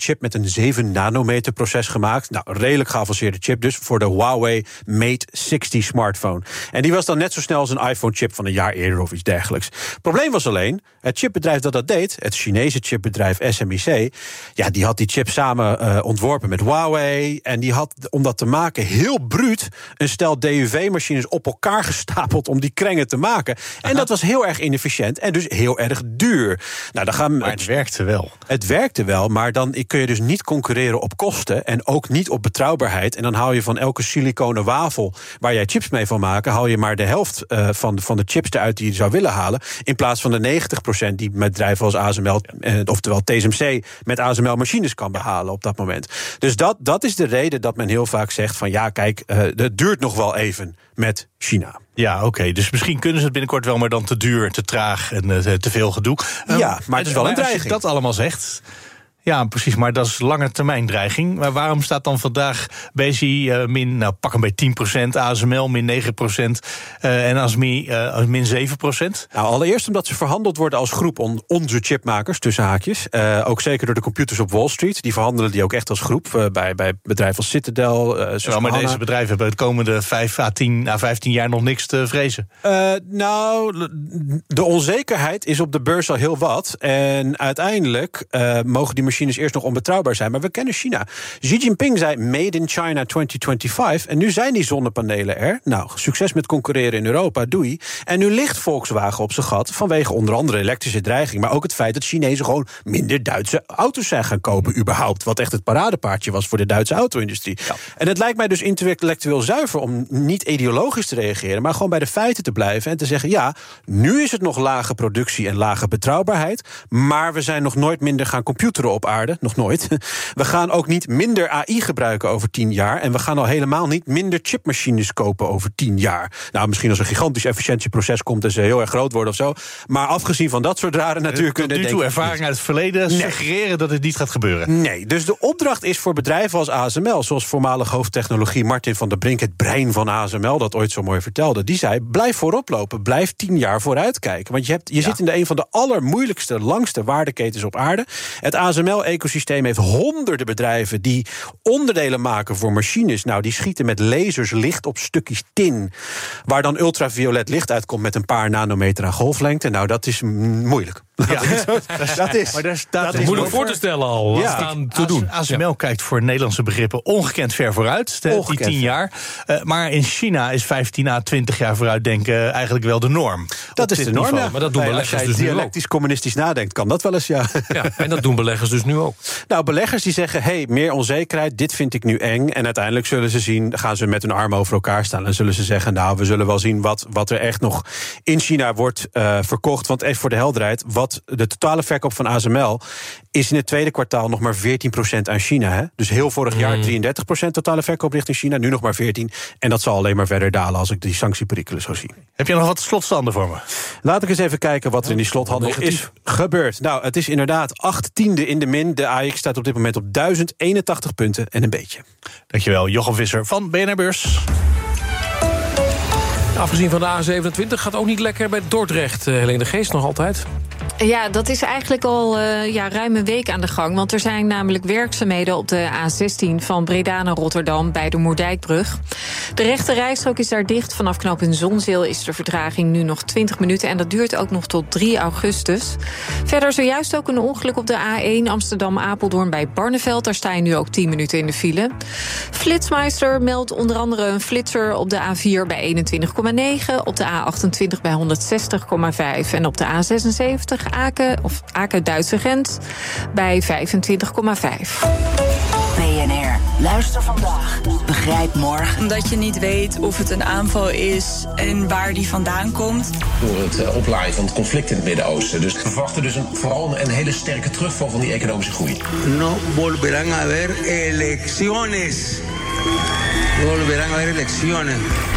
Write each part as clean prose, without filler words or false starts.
chip met een 7 nanometer proces gemaakt. Nou, redelijk geavanceerde chip dus voor de Huawei Mate 60 smartphone. En die was dan net zo snel als een iPhone-chip van een jaar eerder of iets dergelijks. Probleem was alleen, het chipbedrijf dat deed, het Chinese chipbedrijf SMIC, ja, die had die chip samen ontworpen met Huawei. En die had, om dat te maken, heel bruut een stel DUV-machines op elkaar gestapeld om die krengen te maken. En dat was heel erg inefficiënt en dus heel erg duur. Nou, maar het werkte wel. Het werkte wel, maar dan kun je dus niet concurreren op kosten en ook niet op betrouwbaarheid. En dan hou je van elke siliconen wafel waar jij chips mee van maken, haal je maar de helft van de chips eruit die je zou willen halen, in plaats van de 90% die met bedrijven als ASML, oftewel TSMC, met ASML machines kan behalen op dat moment. Dus dat is de reden dat men heel vaak zegt van ja, kijk, het duurt nog wel even met China. Ja, oké. Dus misschien kunnen ze het binnenkort wel, maar dan te duur, te traag en te veel gedoe. Ja, maar het is wel een dreiging. Als je dat allemaal zegt, ja, precies, maar dat is lange termijn dreiging. Maar waarom staat dan vandaag BSI pak een beetje 10%, ASML min 9% en ASMI min 7%? Nou, allereerst omdat ze verhandeld worden als groep onze chipmakers, tussen haakjes. Ook zeker door de computers op Wall Street. Die verhandelen die ook echt als groep bij bedrijven als Citadel. Maar deze bedrijven hebben het komende 5 à 10 à 15 jaar nog niks te vrezen. Nou, de onzekerheid is op de beurs al heel wat. En uiteindelijk mogen die machines eerst nog onbetrouwbaar zijn. Maar we kennen China. Xi Jinping zei Made in China 2025. En nu zijn die zonnepanelen er. Nou, succes met concurreren in Europa, doei. En nu ligt Volkswagen op zijn gat vanwege onder andere elektrische dreiging. Maar ook het feit dat Chinezen gewoon minder Duitse auto's zijn gaan kopen überhaupt. Wat echt het paradepaardje was voor de Duitse auto-industrie. Ja. En het lijkt mij dus intellectueel zuiver om niet ideologisch te reageren, maar gewoon bij de feiten te blijven en te zeggen, ja, nu is het nog lage productie en lage betrouwbaarheid, maar we zijn nog nooit minder gaan computeren op aarde, nog nooit. We gaan ook niet minder AI gebruiken over 10 jaar... en we gaan al helemaal niet minder chipmachines kopen over 10 jaar. Nou, misschien als een gigantisch efficiëntieproces komt en ze heel erg groot worden of zo. Maar afgezien van dat soort rare natuurkunde... Tot nu toe ervaring uit het verleden suggereren dat het niet gaat gebeuren. Nee, dus de opdracht is voor bedrijven als ASML... zoals voormalig hoofdtechnologie Martin van der Brink... het brein van ASML, dat ooit zo mooi vertelde... die zei, blijf voorop lopen, blijf 10 jaar vooruit kijken. Want je zit in een van de allermoeilijkste, langste waardeketens op aarde. Het ASML-ecosysteem heeft honderden bedrijven die onderdelen maken voor machines. Nou, die schieten met lasers licht op stukjes tin, waar dan ultraviolet licht uitkomt met een paar nanometer aan golflengte. Nou, dat is moeilijk. Ja, dat is moeilijk voor te stellen al. Te doen. ASML kijkt voor Nederlandse begrippen ongekend ver vooruit, die 10 jaar. Maar in China is 15 à 20 jaar vooruit denken eigenlijk wel de norm. Dat is de norm, ja. Maar dat doen beleggers als jij dus nu ook. dialectisch-communistisch nadenkt, kan dat wel eens, ja. En dat doen beleggers dus nu ook. Nou, beleggers die zeggen, meer onzekerheid, dit vind ik nu eng. En uiteindelijk gaan ze met hun armen over elkaar staan en zullen ze zeggen, nou, we zullen wel zien wat er echt nog in China wordt verkocht. Want even voor de helderheid, de totale verkoop van ASML is in het tweede kwartaal nog maar 14% aan China. Hè? Dus heel vorig jaar 33% totale verkoop richting China, nu nog maar 14%. En dat zal alleen maar verder dalen als ik die sanctieperikelen zo zie. Heb je nog wat slotstanden voor me? Laat ik eens even kijken wat er in die slothandel is gebeurd. Nou, het is inderdaad 18e in de min. De AX staat op dit moment op 1081 punten en een beetje. Dankjewel, Jochem Visser van BNR Beurs. Afgezien van de A27 gaat ook niet lekker bij Dordrecht. Helene de Geest nog altijd. Ja, dat is eigenlijk al ruim een week aan de gang. Want er zijn namelijk werkzaamheden op de A16 van Breda naar Rotterdam bij de Moerdijkbrug. De rechte rijstrook is daar dicht. Vanaf knooppunt Zonzeel is de vertraging nu nog 20 minuten. En dat duurt ook nog tot 3 augustus. Verder zojuist ook een ongeluk op de A1 Amsterdam-Apeldoorn bij Barneveld. Daar sta je nu ook 10 minuten in de file. Flitsmeister meldt onder andere een flitser op de A4 bij 21,9. Op de A28 bij 160,5. En op de A76 Aken Duitse grens bij 25,5. BNR, luister vandaag, begrijp morgen. Omdat je niet weet of het een aanval is en waar die vandaan komt. Door het oplaaien van het conflict in het Midden-Oosten. Dus we verwachten dus vooral een hele sterke terugval van die economische groei. No volverán a haber elecciones. Volverán a haber elecciones.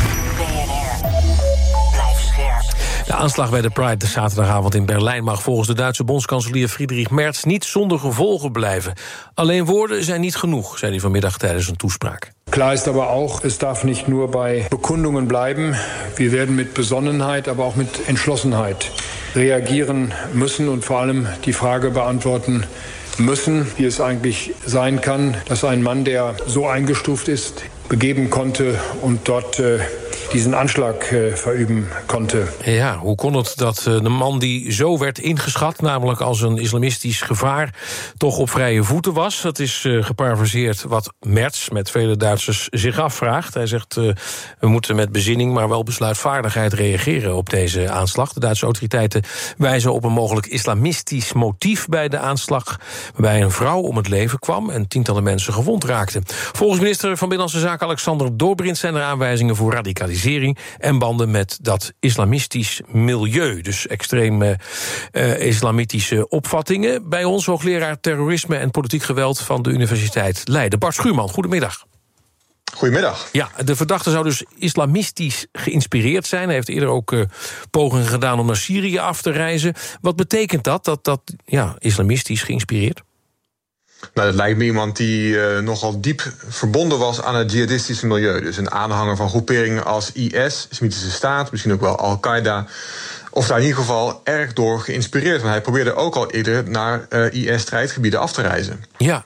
De aanslag bij de Pride de zaterdagavond in Berlijn mag volgens de Duitse bondskanselier Friedrich Merz niet zonder gevolgen blijven. Alleen woorden zijn niet genoeg, zei hij vanmiddag tijdens een toespraak. Klar ist aber auch, es darf nicht nur bei Bekundungen bleiben. Wir werden mit Besonnenheit, aber auch mit Entschlossenheit reagieren müssen und vor allem die Frage beantworten, müssen, wie es eigentlich sein kann, dass ein Mann, der so eingestuft ist, begeben konnte und dort diesen Anschlag verüben konnte. Ja, hoe kon het dat de man die zo werd ingeschat, namelijk als een islamistisch gevaar, toch op vrije voeten was? Dat is geparafraseerd wat Merz met vele Duitsers zich afvraagt. Hij zegt, we moeten met bezinning, maar wel besluitvaardigheid reageren op deze aanslag. De Duitse autoriteiten wijzen op een mogelijk islamistisch motief bij de aanslag, waarbij een vrouw om het leven kwam en tientallen mensen gewond raakten. Volgens minister van Binnenlandse Zaken Alexander Dobrindt zijn er aanwijzingen voor radicalisering en banden met dat islamistisch milieu. Dus extreem islamitische opvattingen. Bij ons hoogleraar terrorisme en politiek geweld van de Universiteit Leiden. Bart Schuurman, goedemiddag. Goedemiddag. Ja, de verdachte zou dus islamistisch geïnspireerd zijn. Hij heeft eerder ook pogingen gedaan om naar Syrië af te reizen. Wat betekent dat islamistisch geïnspireerd? Nou, dat lijkt me iemand die nogal diep verbonden was aan het jihadistische milieu. Dus een aanhanger van groeperingen als IS, Islamitische Staat, misschien ook wel Al-Qaeda. Of daar in ieder geval erg door geïnspireerd. Want hij probeerde ook al eerder naar IS-strijdgebieden af te reizen. Ja,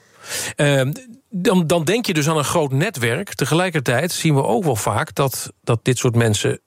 dan denk je dus aan een groot netwerk. Tegelijkertijd zien we ook wel vaak dat dit soort mensen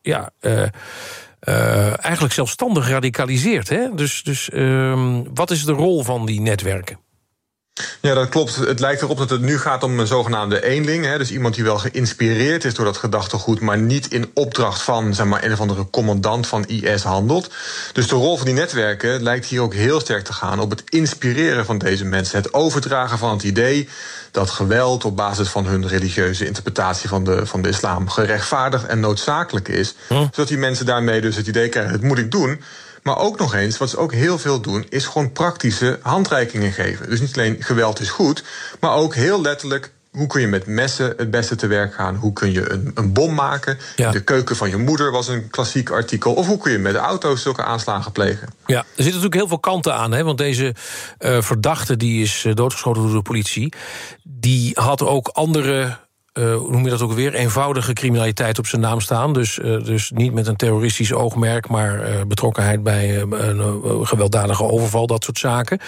eigenlijk zelfstandig radicaliseert. Hè? Dus wat is de rol van die netwerken? Ja, dat klopt. Het lijkt erop dat het nu gaat om een zogenaamde eenling. Hè, dus iemand die wel geïnspireerd is door dat gedachtegoed, maar niet in opdracht van een of andere commandant van IS handelt. Dus de rol van die netwerken lijkt hier ook heel sterk te gaan op het inspireren van deze mensen. Het overdragen van het idee dat geweld op basis van hun religieuze interpretatie van de islam gerechtvaardigd en noodzakelijk is. Zodat die mensen daarmee dus het idee krijgen, dat moet ik doen. Maar ook nog eens, wat ze ook heel veel doen, is gewoon praktische handreikingen geven. Dus niet alleen geweld is goed, maar ook heel letterlijk, hoe kun je met messen het beste te werk gaan? Hoe kun je een bom maken? Ja. De keuken van je moeder was een klassiek artikel. Of hoe kun je met de auto's zulke aanslagen plegen? Ja, er zitten natuurlijk heel veel kanten aan. Hè? Want deze verdachte die is doodgeschoten door de politie, die had ook andere, hoe noem je dat ook weer, eenvoudige criminaliteit op zijn naam staan. Dus niet met een terroristisch oogmerk, maar betrokkenheid bij een gewelddadige overval, dat soort zaken.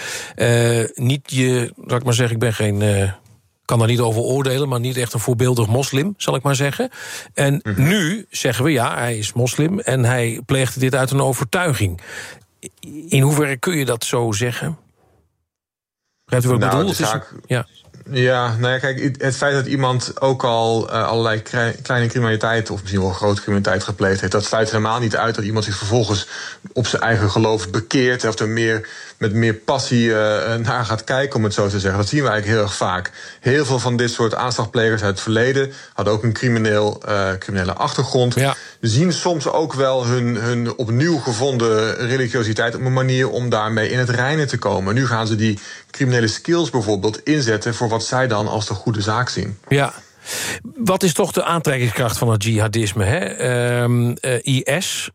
Laat ik maar zeggen, ik ben geen, kan daar niet over oordelen, maar niet echt een voorbeeldig moslim, zal ik maar zeggen. En nu zeggen we, ja, hij is moslim en hij pleegde dit uit een overtuiging. In hoeverre kun je dat zo zeggen? Begrijpt u wat ik bedoel? Ja, nou ja, kijk, het feit dat iemand ook al allerlei kleine criminaliteit, of misschien wel grote criminaliteit gepleegd heeft, dat sluit helemaal niet uit dat iemand zich vervolgens op zijn eigen geloof bekeert, of er met meer passie naar gaat kijken, om het zo te zeggen. Dat zien we eigenlijk heel erg vaak. Heel veel van dit soort aanslagplegers uit het verleden hadden ook een criminele achtergrond. Ja. Zien soms ook wel hun opnieuw gevonden religiositeit op een manier om daarmee in het reine te komen. Nu gaan ze die criminele skills bijvoorbeeld inzetten voor wat zij dan als de goede zaak zien. Ja. Wat is toch de aantrekkingskracht van het jihadisme? Hè? IS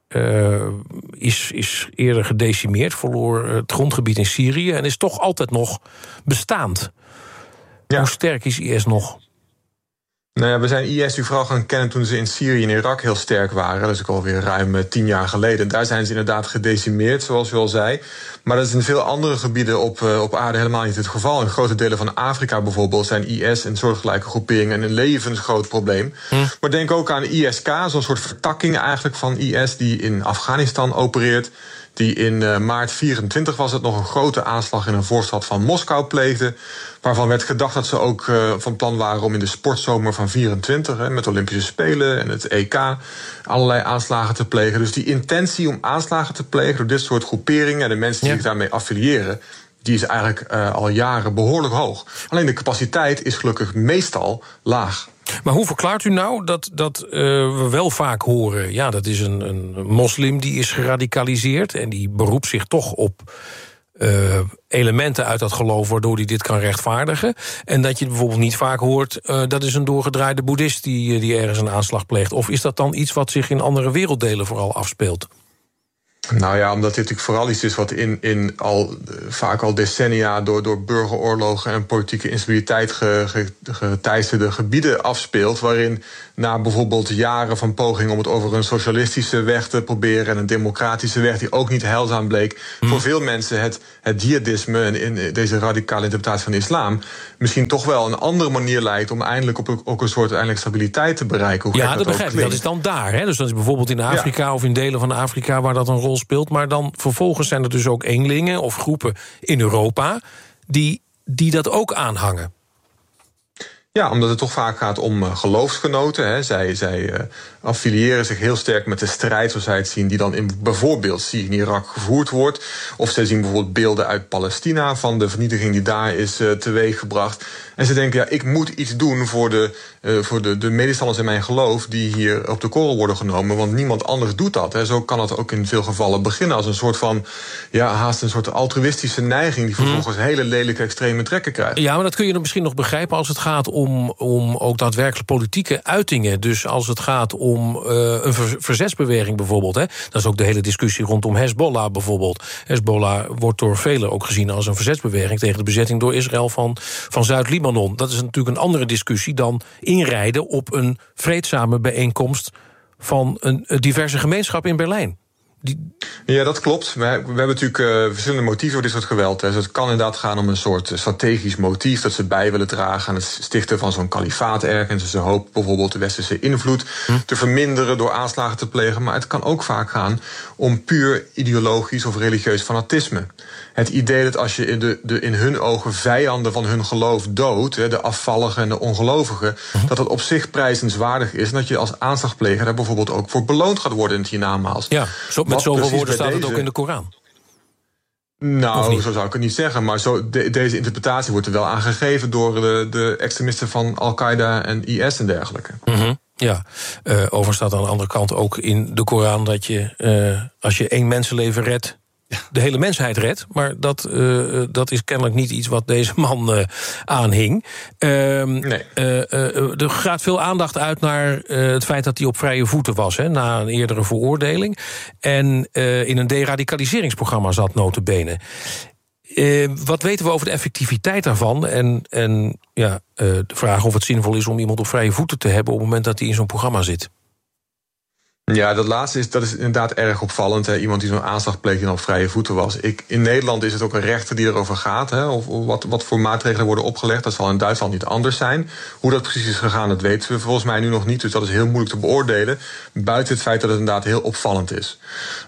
is eerder gedecimeerd, verloor het grondgebied in Syrië en is toch altijd nog bestaand. Ja. Hoe sterk is IS nog? Nou ja, we zijn IS nu vooral gaan kennen toen ze in Syrië en Irak heel sterk waren. Dat is ook alweer ruim 10 jaar geleden. Daar zijn ze inderdaad gedecimeerd, zoals u al zei. Maar dat is in veel andere gebieden op aarde helemaal niet het geval. In grote delen van Afrika bijvoorbeeld zijn IS en soortgelijke groeperingen een levensgroot probleem. Maar denk ook aan ISK, zo'n soort vertakking eigenlijk van IS die in Afghanistan opereert. Die in maart 24 was het nog een grote aanslag in een voorstad van Moskou pleegde. Waarvan werd gedacht dat ze ook van plan waren om in de sportzomer van 24, met de Olympische Spelen en het EK, allerlei aanslagen te plegen. Dus die intentie om aanslagen te plegen door dit soort groeperingen en de mensen die zich daarmee affiliëren, die is eigenlijk al jaren behoorlijk hoog. Alleen de capaciteit is gelukkig meestal laag. Maar hoe verklaart u nou dat we wel vaak horen, ja, dat is een moslim die is geradicaliseerd en die beroept zich toch op elementen uit dat geloof waardoor hij dit kan rechtvaardigen. En dat je bijvoorbeeld niet vaak hoort, dat is een doorgedraaide boeddhist die ergens een aanslag pleegt. Of is dat dan iets wat zich in andere werelddelen vooral afspeelt? Nou ja, omdat dit natuurlijk vooral iets is wat vaak al decennia door burgeroorlogen en politieke instabiliteit geteisterde gebieden afspeelt, waarin na bijvoorbeeld jaren van pogingen om het over een socialistische weg te proberen en een democratische weg die ook niet heilzaam bleek, voor veel mensen het jihadisme en in deze radicale interpretatie van de islam misschien toch wel een andere manier lijkt om eindelijk ook een soort stabiliteit te bereiken. Ja, dat begrijp ik. Dat is dan daar. Hè? Dus dat is bijvoorbeeld in Afrika of in delen van Afrika waar dat een rol speelt. Maar dan vervolgens zijn er dus ook eenlingen of groepen in Europa die dat ook aanhangen. Ja, omdat het toch vaak gaat om geloofsgenoten. Hè. Zij affiliëren zich heel sterk met de strijd, zoals zij het zien, die dan in bijvoorbeeld Syrië en Irak gevoerd wordt. Of zij zien bijvoorbeeld beelden uit Palestina van de vernietiging die daar is teweeggebracht. En ze denken, ja, ik moet iets doen voor de medestanders in mijn geloof die hier op de korrel worden genomen, want niemand anders doet dat. Hè. Zo kan het ook in veel gevallen beginnen als een soort van, haast een soort altruïstische neiging die vervolgens hele lelijke extreme trekken krijgt. Ja, maar dat kun je dan misschien nog begrijpen als het gaat om ook daadwerkelijk politieke uitingen. Dus als het gaat om een verzetsbeweging bijvoorbeeld. Hè. Dat is ook de hele discussie rondom Hezbollah bijvoorbeeld. Hezbollah wordt door velen ook gezien als een verzetsbeweging tegen de bezetting door Israël van Zuid-Libanon. Dat is natuurlijk een andere discussie dan inrijden op een vreedzame bijeenkomst van een diverse gemeenschap in Berlijn. Ja, dat klopt. We hebben natuurlijk verschillende motieven voor dit soort geweld. Dus het kan inderdaad gaan om een soort strategisch motief dat ze bij willen dragen aan het stichten van zo'n kalifaat ergens. Dus ze hopen bijvoorbeeld de westerse invloed te verminderen door aanslagen te plegen. Maar het kan ook vaak gaan om puur ideologisch of religieus fanatisme. Het idee dat als je de in hun ogen vijanden van hun geloof doodt, de afvalligen en de ongelovigen, dat het op zich prijzenswaardig is en dat je als aanslagpleger daar bijvoorbeeld ook voor beloond gaat worden in het hiernamaals. Ja, met zoveel woorden staat het ook in de Koran. Nou, zo zou ik het niet zeggen. Maar deze interpretatie wordt er wel aangegeven door de extremisten van Al-Qaeda en IS en dergelijke. Ja, overigens staat aan de andere kant ook in de Koran dat je, als je 1 mensenleven redt, de hele mensheid redt. Maar dat is kennelijk niet iets wat deze man aanhing. Nee. Er gaat veel aandacht uit naar het feit dat hij op vrije voeten was, hè, na een eerdere veroordeling. En in een deradicaliseringsprogramma zat, nota bene. Wat weten we over de effectiviteit daarvan? En de vraag of het zinvol is om iemand op vrije voeten te hebben op het moment dat hij in zo'n programma zit. Ja, dat laatste is inderdaad erg opvallend. Hè? Iemand die zo'n aanslag pleegt en op vrije voeten was. In Nederland is het ook een rechter die erover gaat. Hè? Of wat voor maatregelen worden opgelegd. Dat zal in Duitsland niet anders zijn. Hoe dat precies is gegaan, dat weten we volgens mij nu nog niet. Dus dat is heel moeilijk te beoordelen. Buiten het feit dat het inderdaad heel opvallend is.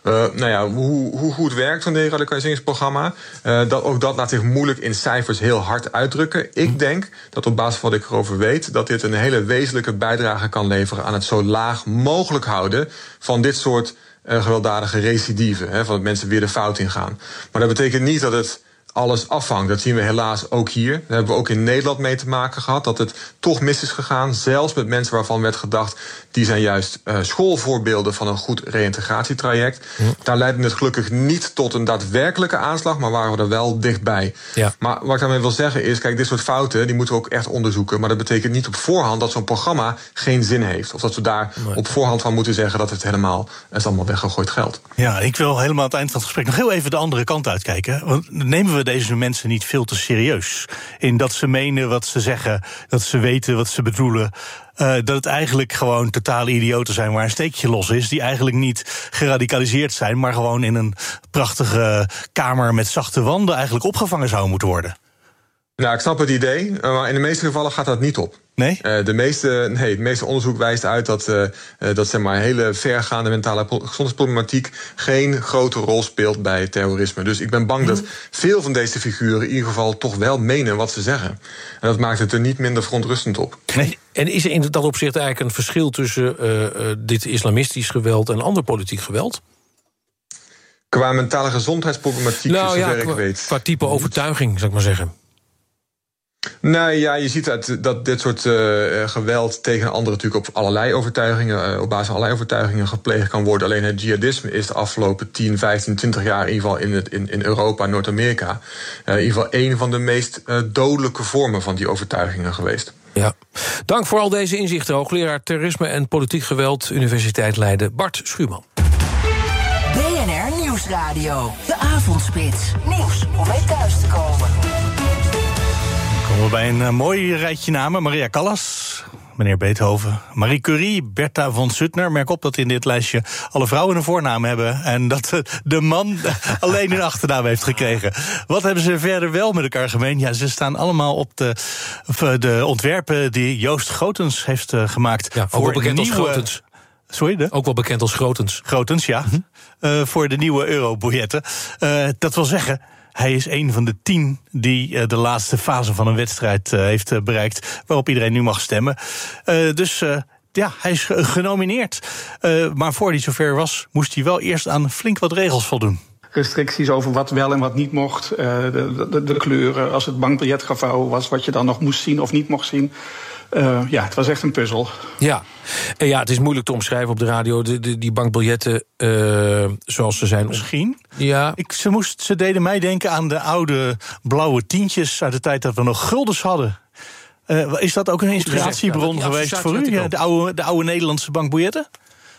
Hoe goed werkt zo'n deradicaliseringsprogramma? Dat laat zich moeilijk in cijfers heel hard uitdrukken. Ik denk dat op basis van wat ik erover weet, dat dit een hele wezenlijke bijdrage kan leveren aan het zo laag mogelijk houden van dit soort gewelddadige recidieven. Van dat mensen weer de fout ingaan. Maar dat betekent niet dat het alles afhangt. Dat zien we helaas ook hier. Daar hebben we ook in Nederland mee te maken gehad. Dat het toch mis is gegaan. Zelfs met mensen waarvan werd gedacht, die zijn juist schoolvoorbeelden van een goed reïntegratietraject. Daar leidde het gelukkig niet tot een daadwerkelijke aanslag, maar waren we er wel dichtbij. Ja. Maar wat ik daarmee wil zeggen is, kijk, dit soort fouten die moeten we ook echt onderzoeken. Maar dat betekent niet op voorhand dat zo'n programma geen zin heeft. Of dat we daar op voorhand van moeten zeggen dat het is allemaal weggegooid geld. Ja, ik wil helemaal aan het eind van het gesprek nog heel even de andere kant uitkijken. Want nemen we deze mensen niet veel te serieus in dat ze menen wat ze zeggen, dat ze weten wat ze bedoelen, dat het eigenlijk gewoon totale idioten zijn waar een steekje los is, die eigenlijk niet geradicaliseerd zijn, maar gewoon in een prachtige kamer met zachte wanden eigenlijk opgevangen zouden moeten worden? Nou, ik snap het idee, maar in de meeste gevallen gaat dat niet op. Nee? Het meeste onderzoek wijst uit dat zeg maar hele vergaande mentale gezondheidsproblematiek geen grote rol speelt bij terrorisme. Dus ik ben bang dat veel van deze figuren in ieder geval toch wel menen wat ze zeggen. En dat maakt het er niet minder verontrustend op. Nee. En is er in dat opzicht eigenlijk een verschil tussen dit islamistisch geweld en ander politiek geweld? Qua mentale gezondheidsproblematiek, zover ik weet. Qua type overtuiging, zou ik maar zeggen. Nou ja, je ziet dat dit soort geweld tegen anderen natuurlijk op allerlei overtuigingen, op basis van allerlei overtuigingen gepleegd kan worden. Alleen het jihadisme is de afgelopen 10, 15, 20 jaar in ieder geval in Europa en Noord-Amerika in ieder geval een van de meest dodelijke vormen van die overtuigingen geweest. Ja. Dank voor al deze inzichten, hoogleraar terrorisme en politiek geweld, Universiteit Leiden, Bart Schuurman. BNR Nieuws. Nieuwsradio. De Avondspits. Nieuws om mee thuis te komen. Dan komen we bij een mooi rijtje namen. Maria Callas, meneer Beethoven, Marie Curie, Bertha von Suttner. Merk op dat in dit lijstje alle vrouwen een voornaam hebben en dat de man alleen een achternaam heeft gekregen. Wat hebben ze verder wel met elkaar gemeen? Ja, ze staan allemaal op de ontwerpen die Joost Grootens heeft gemaakt. Ja, ook wel bekend als Grootens. Sorry, ook wel bekend als Grootens. Grootens, ja. Voor de nieuwe eurobiljetten. Dat wil zeggen, hij is een van de 10 die de laatste fase van een wedstrijd heeft bereikt, waarop iedereen nu mag stemmen. Dus hij is genomineerd. Maar voor hij zover was, moest hij wel eerst aan flink wat regels voldoen. Restricties over wat wel en wat niet mocht. De kleuren, als het bankbiljet gevouwen was, wat je dan nog moest zien of niet mocht zien. Het was echt een puzzel. Ja, het is moeilijk te omschrijven op de radio. Die bankbiljetten zoals ze zijn. Misschien. Ja. Ze deden mij denken aan de oude blauwe tientjes uit de tijd dat we nog guldens hadden. Is dat ook een inspiratiebron geweest voor u? De oude Nederlandse bankbiljetten?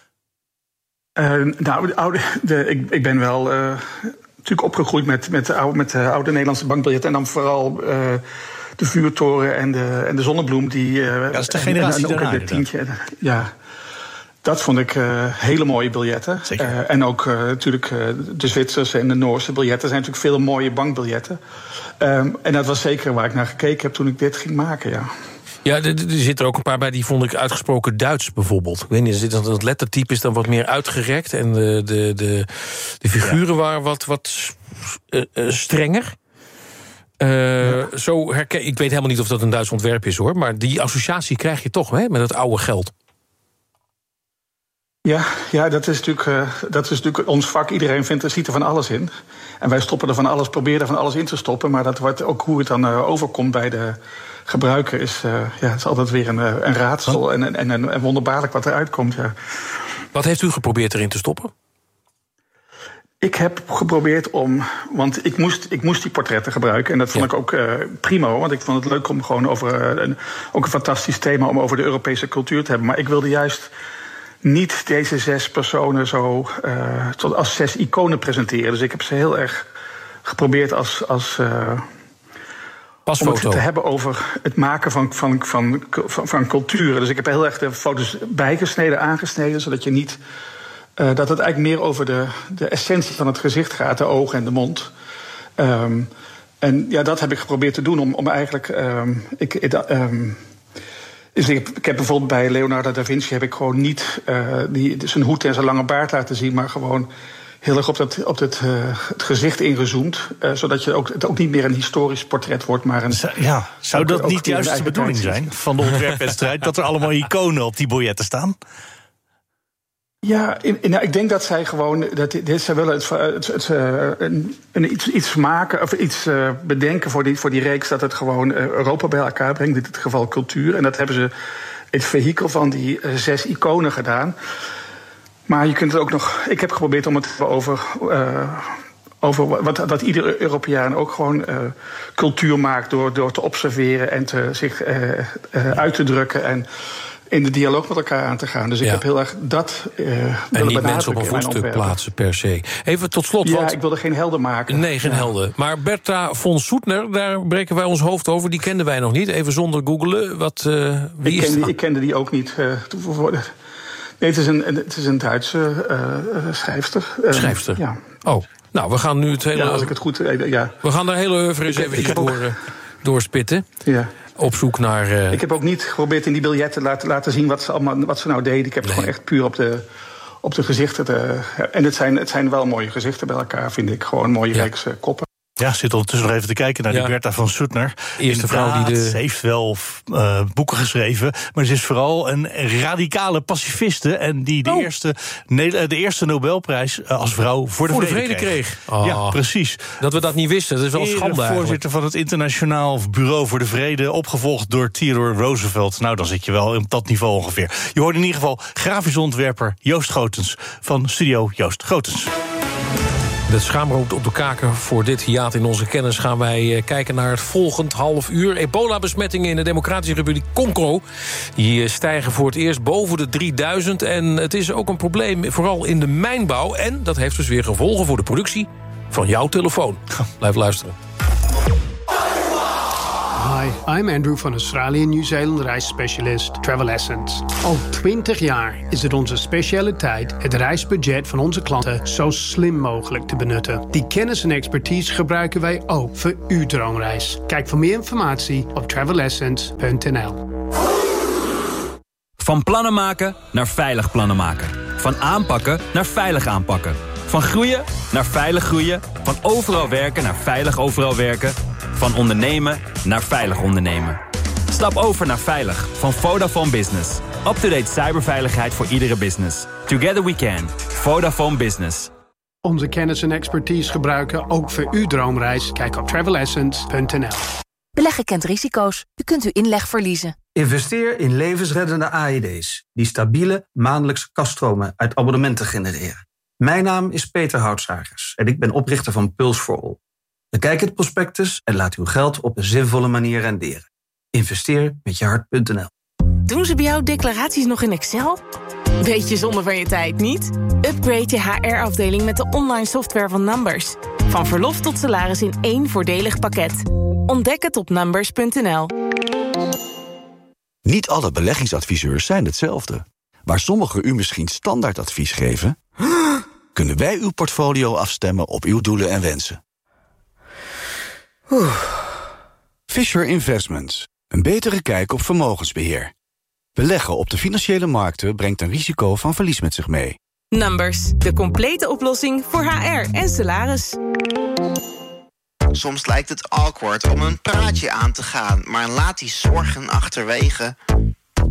Ik ben wel natuurlijk opgegroeid met de oude Nederlandse bankbiljetten. En dan vooral de vuurtoren en de zonnebloem. Dat is de generatie daarna. Het tientje. Ja, dat vond ik hele mooie biljetten. En ook natuurlijk de Zwitserse en de Noorse biljetten zijn natuurlijk veel mooie bankbiljetten. En dat was zeker waar ik naar gekeken heb toen ik dit ging maken, ja. Ja, er zitten er ook een paar bij die vond ik uitgesproken Duits bijvoorbeeld. Ik weet niet, het lettertype is dan wat meer uitgerekt en de figuren waren wat strenger. Zo ik weet helemaal niet of dat een Duits ontwerp is, hoor, maar die associatie krijg je toch, hè, met het oude geld. Ja, dat is natuurlijk ons vak. Iedereen ziet er van alles in. En wij proberen er van alles in te stoppen. Maar dat wordt ook hoe het dan overkomt bij de gebruiker is altijd weer een raadsel en wonderbaarlijk wat eruit komt. Ja. Wat heeft u geprobeerd erin te stoppen? Ik heb geprobeerd want ik moest die portretten gebruiken. En dat vond ik ook prima, want ik vond het leuk om gewoon over ook een fantastisch thema om over de Europese cultuur te hebben. Maar ik wilde juist niet deze 6 personen zo als 6 iconen presenteren. Dus ik heb ze heel erg geprobeerd om het te hebben over het maken van culturen. Dus ik heb heel erg de foto's bijgesneden, aangesneden, zodat je niet dat het eigenlijk meer over de essentie van het gezicht gaat, de ogen en de mond. Dat heb ik geprobeerd te doen om eigenlijk. Ik heb bijvoorbeeld bij Leonardo da Vinci heb ik gewoon niet zijn hoed en zijn lange baard laten zien, maar gewoon heel erg op het gezicht ingezoomd, zodat het ook niet meer een historisch portret wordt, maar een. Zou dat niet juist de bedoeling zijn van de ontwerpwedstrijd, dat er allemaal iconen op die biljetten staan? Ja, ik denk dat zij gewoon. Zij willen iets maken of iets bedenken voor die reeks, dat het gewoon Europa bij elkaar brengt, in dit geval cultuur. En dat hebben ze het vehikel van die 6 iconen gedaan. Maar je kunt het ook nog. Ik heb geprobeerd om het te hebben over wat iedere Europeaan ook gewoon cultuur maakt door te observeren en zich uit te drukken en in de dialoog met elkaar aan te gaan. Dus ik heb heel erg dat en niet mensen op een voetstuk plaatsen per se. Even tot slot. Ja, ik wilde geen helden maken. Nee, geen helden. Maar Bertha von Suttner, daar breken wij ons hoofd over. Die kenden wij nog niet. Even zonder googelen. Ik kende die ook niet. Nee, het is een Duitse schrijfster. Schrijfster? Ja. Oh, nou, we gaan nu het hele. Ja, als ik het goed. Ja. We gaan daar hele oeuvre eens even doorspitten. Ja. Op zoek naar. Ik heb ook niet geprobeerd in die biljetten laten zien wat ze nou deden. Ik heb het gewoon echt puur op de gezichten. En het zijn wel mooie gezichten bij elkaar, vind ik. Gewoon mooie reeks koppen. Ja, zit ondertussen nog even te kijken naar die Bertha von Suttner. Eerste vrouw die Ze heeft wel boeken geschreven, maar ze is vooral een radicale pacifiste en die de eerste Nobelprijs als vrouw voor de vrede kreeg. Oh, ja, precies. Dat we dat niet wisten, dat is wel een schande eigenlijk. Voorzitter van het Internationaal Bureau voor de Vrede, opgevolgd door Theodore Roosevelt. Nou, dan zit je wel op dat niveau ongeveer. Je hoort in ieder geval grafisch ontwerper Joost Grootens van Studio Joost Grootens. Het schaamrood op de kaken voor dit hiaat in onze kennis gaan wij kijken naar het volgend half uur. Ebola-besmettingen in de Democratische Republiek Congo die stijgen voor het eerst boven de 3000. En het is ook een probleem, vooral in de mijnbouw. En dat heeft dus weer gevolgen voor de productie van jouw telefoon. Blijf luisteren. Hi, I'm Andrew van Australië en Nieuw-Zeeland reisspecialist Travel Essence. Al 20 jaar is het onze specialiteit het reisbudget van onze klanten zo slim mogelijk te benutten. Die kennis en expertise gebruiken wij ook voor uw droomreis. Kijk voor meer informatie op travelessence.nl. Van plannen maken naar veilig plannen maken. Van aanpakken naar veilig aanpakken. Van groeien naar veilig groeien. Van overal werken naar veilig overal werken. Van ondernemen naar veilig ondernemen. Stap over naar veilig van Vodafone Business. Up-to-date cyberveiligheid voor iedere business. Together we can. Vodafone Business. Onze kennis en expertise gebruiken ook voor uw droomreis. Kijk op travelessence.nl. Beleggen kent risico's. U kunt uw inleg verliezen. Investeer in levensreddende AED's die stabiele maandelijkse kaststromen uit abonnementen genereren. Mijn naam is Peter Houtsagers en ik ben oprichter van Pulse for All. Bekijk het prospectus en laat uw geld op een zinvolle manier renderen. Investeer met je hart.nl. Doen ze bij jou declaraties nog in Excel? Beetje zonde van je tijd, niet? Upgrade je HR-afdeling met de online software van Numbers. Van verlof tot salaris in één voordelig pakket. Ontdek het op numbers.nl. Niet alle beleggingsadviseurs zijn hetzelfde. Waar sommigen u misschien standaardadvies geven, kunnen wij uw portfolio afstemmen op uw doelen en wensen. Fisher Investments. Een betere kijk op vermogensbeheer. Beleggen op de financiële markten brengt een risico van verlies met zich mee. Numbers, de complete oplossing voor HR en salaris. Soms lijkt het awkward om een praatje aan te gaan, maar laat die zorgen achterwege.